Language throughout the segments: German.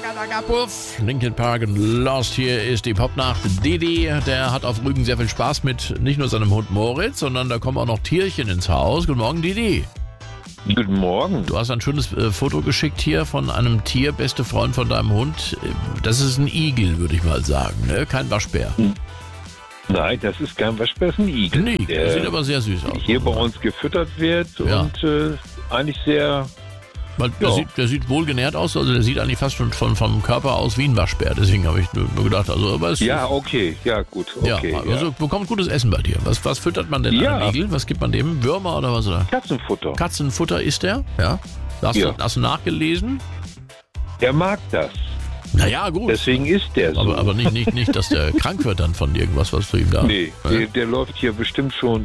Puff. Linkin Park und Lost. Hier ist die Popnacht. Didi, der hat auf Rügen sehr viel Spaß mit nicht nur seinem Hund Moritz, sondern da kommen auch noch Tierchen ins Haus. Guten Morgen, Didi. Guten Morgen. Du hast ein schönes Foto geschickt hier von einem Tier, beste Freund von deinem Hund. Das ist ein Igel, würde ich mal sagen, ne? Kein Waschbär. Nein, das ist kein Waschbär, das ist ein Igel. Ein Igel, der sieht aber sehr süß aus. Hier bei uns gefüttert wird und eigentlich sehr... Weil der sieht wohlgenährt aus, also der sieht eigentlich fast schon vom Körper aus wie ein Waschbär. Deswegen habe ich nur gedacht, also... Aber okay, ja gut, okay. Ja, also bekommt gutes Essen bei dir. Was füttert man denn einem Igel? Was gibt man dem? Würmer oder was? Katzenfutter. Katzenfutter isst der? Ja. Hast du nachgelesen? Der mag das. Naja, gut. Deswegen ist der so. Aber nicht, dass der krank wird dann von irgendwas, was du ihm da... Nee, der läuft hier bestimmt schon...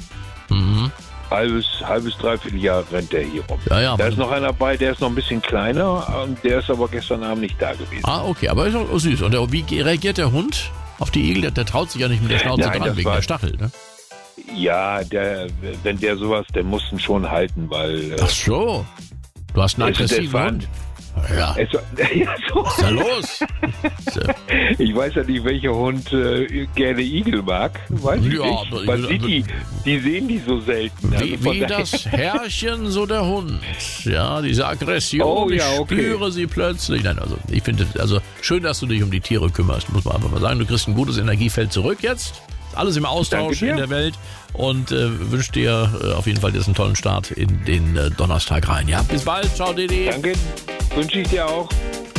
Halbes, dreiviertel Jahr rennt der hier rum. Ja, da ist noch einer bei, der ist noch ein bisschen kleiner, der ist aber gestern Abend nicht da gewesen. Ah, okay, aber ist auch süß. Und wie reagiert der Hund auf die Igel? Der traut sich ja nicht mit der Schnauze dran, wegen der Stachel, ne? Ja, wenn der sowas, der muss ihn schon halten, weil... Ach so, du hast einen aggressiven Hund? Ja. Was ist da los? Ich weiß ja nicht, welcher Hund gerne Igel mag. Weiß ich nicht. Man sieht die sehen die so selten. Wie das Herrchen, so der Hund. Ja, diese Aggression, ich spüre sie plötzlich. Nein, also ich finde, schön, dass du dich um die Tiere kümmerst, muss man einfach mal sagen. Du kriegst ein gutes Energiefeld zurück jetzt. Alles im Austausch in der Welt und wünsche dir auf jeden Fall jetzt einen tollen Start in den Donnerstag rein. Ja, bis bald. Ciao, Didi. Danke. Wünsche ich dir auch.